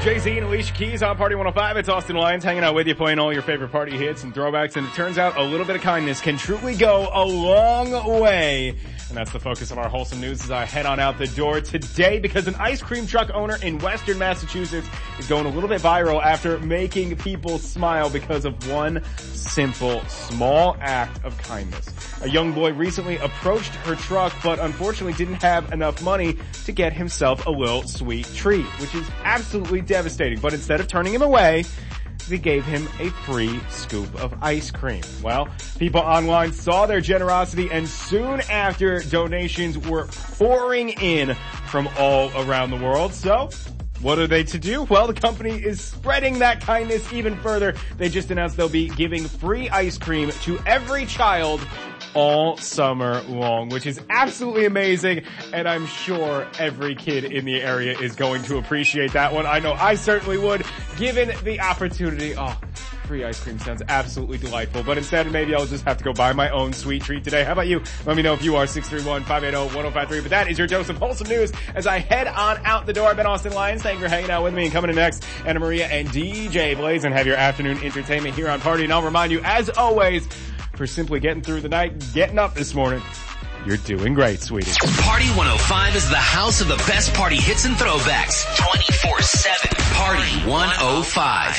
Jay-Z and Alicia Keys on Party 105. It's Austin Lyons hanging out with you, playing all your favorite party hits and throwbacks. And it turns out a little bit of kindness can truly go a long way. And that's the focus of our wholesome news as I head on out the door today, because an ice cream truck owner in Western Massachusetts is going a little bit viral after making people smile because of one simple, small act of kindness. A young boy recently approached her truck, but unfortunately didn't have enough money to get himself a little sweet treat, which is absolutely devastating. But instead of turning him away, they gave him a free scoop of ice cream. Well, people online saw their generosity, and soon after, donations were pouring in from all around the world. So, what are they to do? Well, the company is spreading that kindness even further. They just announced they'll be giving free ice cream to every child all summer long, which is absolutely amazing, and I'm sure every kid in the area is going to appreciate that one. I know I certainly would, given the opportunity. Oh, free ice cream sounds absolutely delightful, but instead maybe I'll just have to go buy my own sweet treat today. How about you? Let me know if you are 631-580-1053, but that is your dose of wholesome news as I head on out the door. I've been Austin Lyons. Thank you for hanging out with me, and coming in next, Anna Maria and DJ Blaze, and have your afternoon entertainment here on Party. And I'll remind you, as always, for simply getting through the night, getting up this morning, you're doing great, sweetie. Party 105 is the house of the best party hits and throwbacks. 24/7. Party 105.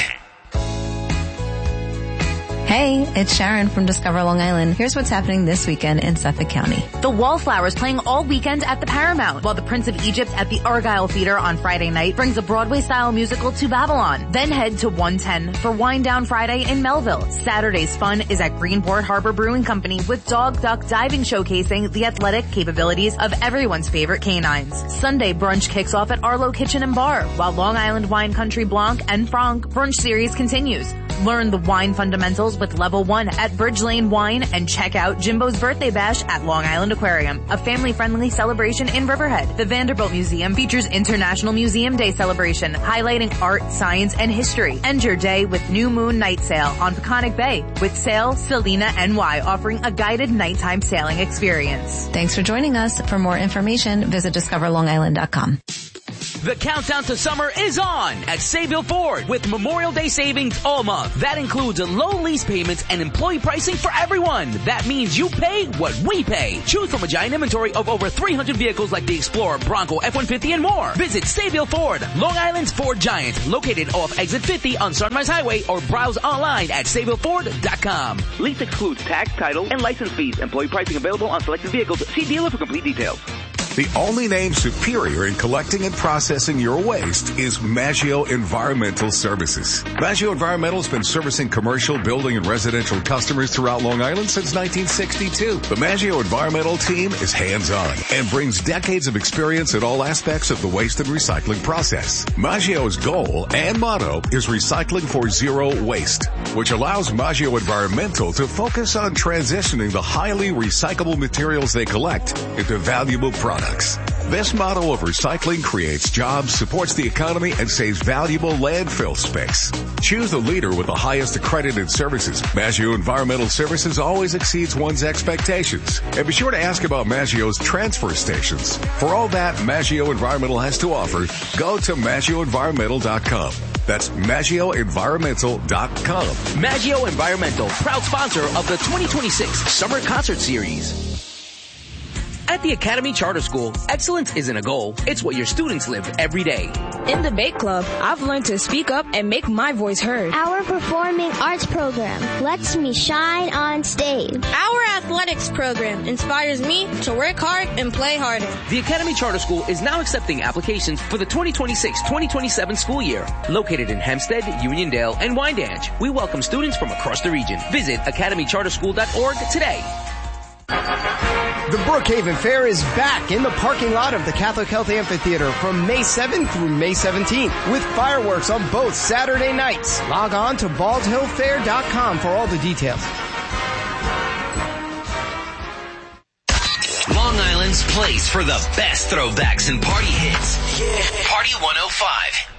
Hey, it's Sharon from Discover Long Island. Here's what's happening this weekend in Suffolk County. The Wallflowers playing all weekend at the Paramount, while the Prince of Egypt at the Argyle Theater on Friday night brings a Broadway-style musical to Babylon. Then head to 110 for Wine Down Friday in Melville. Saturday's fun is at Greenport Harbor Brewing Company with Dog Duck Diving showcasing the athletic capabilities of everyone's favorite canines. Sunday brunch kicks off at Arlo Kitchen and Bar, while Long Island Wine Country Blanc and Franc brunch series continues. Learn the wine fundamentals with Level 1 at Bridge Lane Wine, and check out Jimbo's Birthday Bash at Long Island Aquarium, a family-friendly celebration in Riverhead. The Vanderbilt Museum features International Museum Day celebration, highlighting art, science, and history. End your day with New Moon Night Sail on Peconic Bay, with Sail Selena NY offering a guided nighttime sailing experience. Thanks for joining us. For more information, visit discoverlongisland.com. The countdown to summer is on at Sayville Ford with Memorial Day savings all month. That includes low lease payments and employee pricing for everyone. That means you pay what we pay. Choose from a giant inventory of over 300 vehicles like the Explorer, Bronco, F-150, and more. Visit Sayville Ford, Long Island's Ford Giant, located off Exit 50 on Sunrise Highway, or browse online at SayvilleFord.com. Lease excludes tax, title, and license fees. Employee pricing available on selected vehicles. See dealer for complete details. The only name superior in collecting and processing your waste is Maggio Environmental Services. Maggio Environmental has been servicing commercial, building, and residential customers throughout Long Island since 1962. The Maggio Environmental team is hands-on and brings decades of experience in all aspects of the waste and recycling process. Maggio's goal and motto is recycling for zero waste, which allows Maggio Environmental to focus on transitioning the highly recyclable materials they collect into valuable products. This model of recycling creates jobs, supports the economy, and saves valuable landfill space. Choose the leader with the highest accredited services. Maggio Environmental Services always exceeds one's expectations. And be sure to ask about Maggio's transfer stations. For all that Maggio Environmental has to offer, go to MaggioEnvironmental.com. That's MaggioEnvironmental.com. Maggio Environmental, proud sponsor of the 2026 Summer Concert Series. At the Academy Charter School, excellence isn't a goal, it's what your students live every day. In the Bake Club, I've learned to speak up and make my voice heard. Our performing arts program lets me shine on stage. Our athletics program inspires me to work hard and play harder. The Academy Charter School is now accepting applications for the 2026-2027 school year. Located in Hempstead, Uniondale, and Wyandanch, we welcome students from across the region. Visit academycharterschool.org today. The Brookhaven Fair is back in the parking lot of the Catholic Health Amphitheater from May 7th through May 17th with fireworks on both Saturday nights. Log on to baldhillfair.com for all the details. Long Island's place for the best throwbacks and party hits. Yeah. Party 105.